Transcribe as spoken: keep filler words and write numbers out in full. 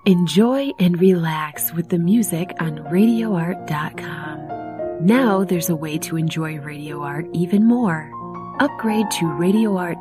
Enjoy and relax with the music on radio art dot com. Now there's a way to enjoy Radio Art even more. Upgrade to radio art